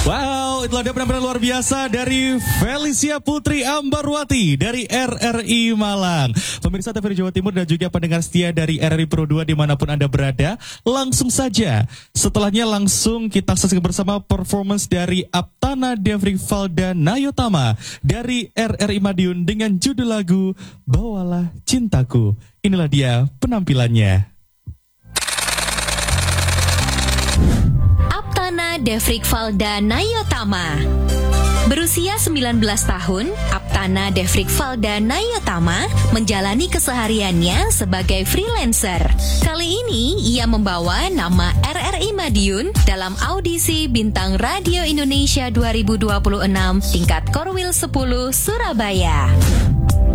Wow, itulah dia penampilan luar biasa dari Felicia Putri Ambarwati dari RRI Malang. Pemirsa TVRI Jawa Timur dan juga pendengar setia dari RRI Pro 2 dimanapun Anda berada, langsung saja. Setelahnya langsung kita saksikan bersama performance dari Aptana Devrik Valda Nayotama dari RRI Madiun dengan judul lagu Bawalah Cintaku. Inilah dia penampilannya. Aptana Devrik Valda Nayotama. Berusia 19 tahun, Aptana Devrik Valda Nayotama menjalani kesehariannya sebagai freelancer. Kali ini ia membawa nama RRI Madiun dalam audisi Bintang Radio Indonesia 2026 tingkat Korwil 10 Surabaya.